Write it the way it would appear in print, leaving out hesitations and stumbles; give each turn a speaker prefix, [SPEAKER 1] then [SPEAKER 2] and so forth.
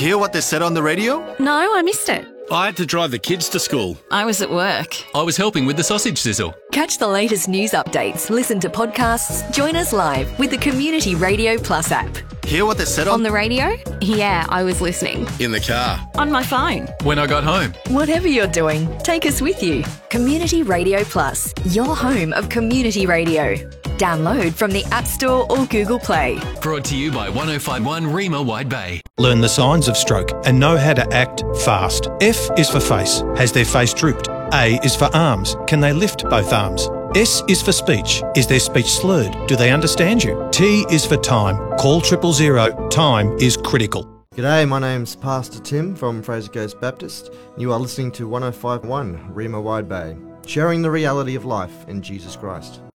[SPEAKER 1] Hear what they said on the radio?
[SPEAKER 2] No, I missed it.
[SPEAKER 3] I had to drive the kids to school.
[SPEAKER 2] I was at work.
[SPEAKER 4] I was helping with the sausage sizzle.
[SPEAKER 5] Catch the latest news updates, listen to podcasts, join us live with the Community Radio Plus app.
[SPEAKER 1] Hear what they said
[SPEAKER 2] On the radio? Yeah, I was listening.
[SPEAKER 3] In the car.
[SPEAKER 2] On my phone.
[SPEAKER 4] When I got home.
[SPEAKER 5] Whatever you're doing, take us with you. Community Radio Plus, your home of community radio. Download from the App Store or Google Play.
[SPEAKER 4] Brought to you by 1051 Rima Wide Bay.
[SPEAKER 6] Learn the signs of stroke and know how to act fast. F is for face. Has their face drooped? A is for arms. Can they lift both arms? S is for speech. Is their speech slurred? Do they understand you? T is for time. Call 000. Time is critical.
[SPEAKER 7] G'day, my name's Pastor Tim from Fraser Coast Baptist. You are listening to 1051 Rima Wide Bay, sharing the reality of life in Jesus Christ.